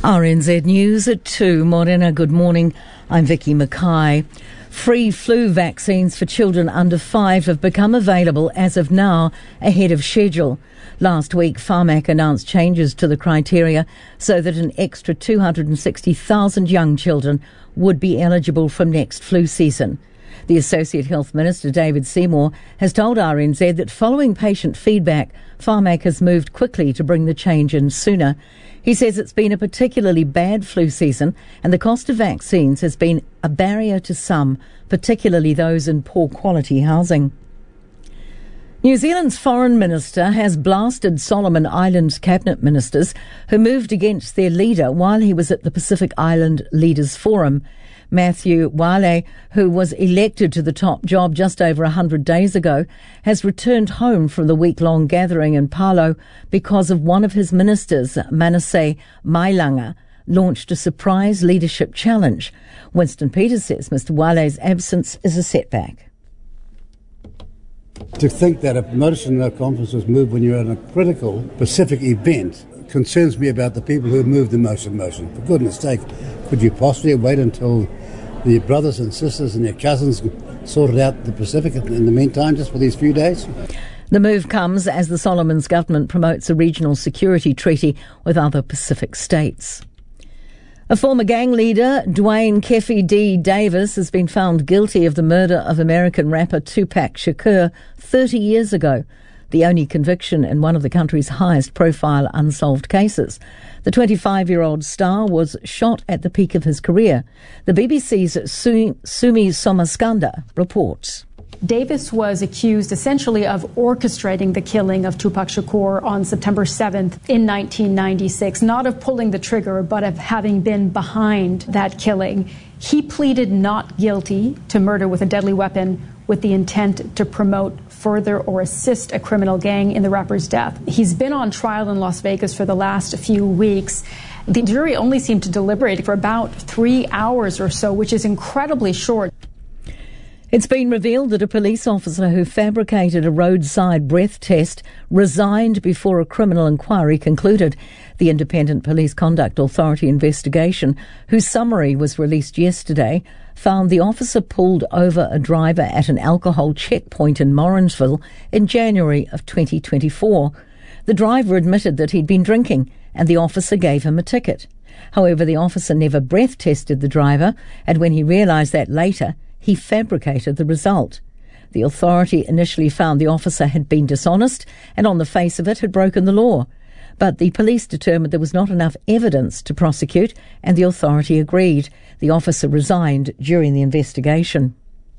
RNZ News at 2. Morena, good morning. I'm Vicky Mackay. Free flu vaccines for children under 5 have become available as of now, ahead of schedule. Last week, Pharmac announced changes to the criteria so that an extra 260,000 young children would be eligible from next flu season. The Associate Health Minister, David Seymour, has told RNZ that following patient feedback, Pharmac has moved quickly to bring the change in sooner. He says it's been a particularly bad flu season and the cost of vaccines has been a barrier to some, particularly those in poor quality housing. New Zealand's Foreign Minister has blasted Solomon Islands cabinet ministers who moved against their leader while he was at the Pacific Island Leaders Forum. Matthew Wale, who was elected to the top job just over 100 days ago, has returned home from the week-long gathering in Palau because of one of his ministers, Manasseh Mailanga, launched a surprise leadership challenge. Winston Peters says Mr Wale's absence is a setback. To think that a motion no conference was moved when you're in a critical Pacific event concerns me about the people who moved the motion. For goodness sake, could you possibly wait until the brothers and sisters and their cousins sorted out the Pacific in the meantime, just for these few days? The move comes as the Solomons government promotes a regional security treaty with other Pacific states. A former gang leader, Dwayne Keffi D. Davis, has been found guilty of the murder of American rapper Tupac Shakur 30 years ago, the only conviction in one of the country's highest-profile unsolved cases. The 25-year-old star was shot at the peak of his career. The BBC's Sumi Somaskanda reports. Davis was accused essentially of orchestrating the killing of Tupac Shakur on September 7th in 1996, not of pulling the trigger, but of having been behind that killing. He pleaded not guilty to murder with a deadly weapon with the intent to promote, further, or assist a criminal gang in the rapper's death. He's been on trial in Las Vegas for the last few weeks. The jury only seemed to deliberate for about 3 hours or so, which is incredibly short. It's been revealed that a police officer who fabricated a roadside breath test resigned before a criminal inquiry concluded. The Independent Police Conduct Authority investigation, whose summary was released yesterday, found the officer pulled over a driver at an alcohol checkpoint in Morrinsville in January of 2024. The driver admitted that he'd been drinking and the officer gave him a ticket. However, the officer never breath tested the driver, and when he realised that later, he fabricated the result. The authority initially found the officer had been dishonest and on the face of it had broken the law. But the police determined there was not enough evidence to prosecute and the authority agreed. The officer resigned during the investigation.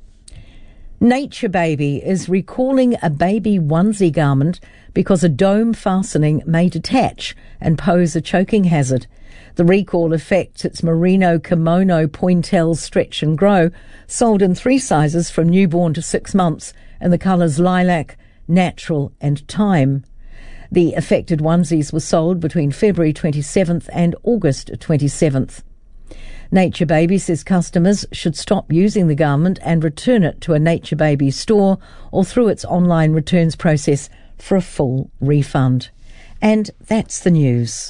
Nature Baby is recalling a baby onesie garment because a dome fastening may detach and pose a choking hazard. The recall affects its merino kimono Pointel Stretch and Grow, sold in 3 sizes from newborn to 6 months, in the colours lilac, natural and thyme. The affected onesies were sold between February 27th and August 27th. Nature Baby says customers should stop using the garment and return it to a Nature Baby store or through its online returns process for a full refund. And that's the news.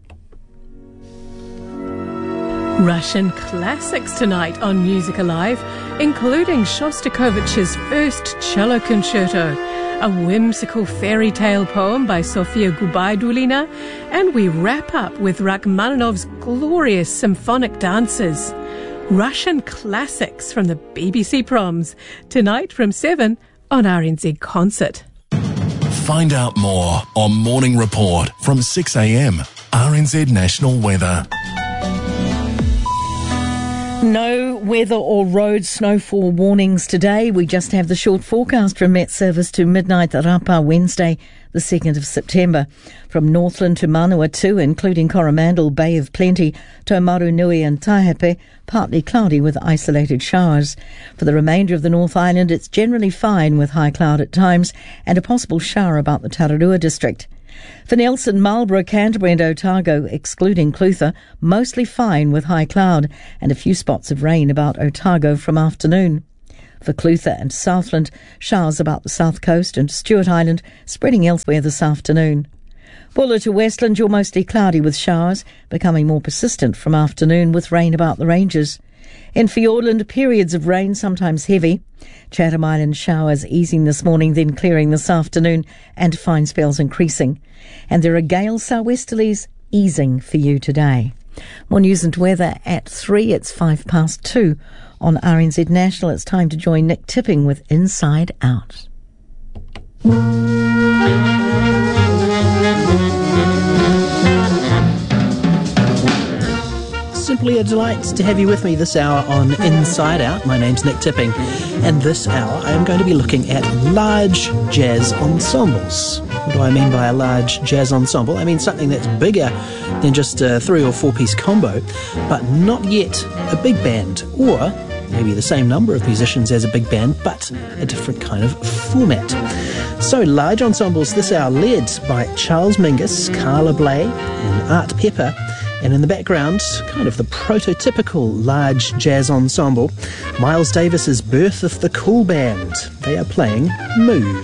Russian classics tonight on Music Alive, including Shostakovich's first cello concerto, a whimsical fairy tale poem by Sofia Gubaidulina, and we wrap up with Rachmaninoff's glorious symphonic dances. Russian classics from the BBC Proms, tonight from 7 on RNZ Concert. Find out more on Morning Report from 6 a.m. RNZ National Weather. No weather or road snowfall warnings today. We just have the short forecast from Met Service to midnight Rapa Wednesday, the 2nd of September. From Northland to Manawatu, including Coromandel, Bay of Plenty, Taumaru Nui and Taihape, partly cloudy with isolated showers. For the remainder of the North Island, it's generally fine with high cloud at times and a possible shower about the Tararua district. For Nelson, Marlborough, Canterbury and Otago, excluding Clutha, mostly fine with high cloud and a few spots of rain about Otago from afternoon. For Clutha and Southland, showers about the south coast and Stewart Island, spreading elsewhere this afternoon. Buller to Westland, you're mostly cloudy with showers, becoming more persistent from afternoon with rain about the ranges. In Fiordland, periods of rain, sometimes heavy. Chatham Island showers easing this morning, then clearing this afternoon, and fine spells increasing. And there are gale sou'westerlies easing for you today. More news and weather at 3. It's 2:05 on RNZ National. It's time to join Nick Tipping with Inside Out. Simply a delight to have you with me this hour on Inside Out. My name's Nick Tipping, and this hour I am going to be looking at large jazz ensembles. What do I mean by a large jazz ensemble? I mean something that's bigger than just a 3 or 4 piece combo, but not yet a big band, or maybe the same number of musicians as a big band, but a different kind of format. So large ensembles this hour led by Charles Mingus, Carla Bley and Art Pepper, and in the background, kind of the prototypical large jazz ensemble, Miles Davis's Birth of the Cool Band. They are playing Move.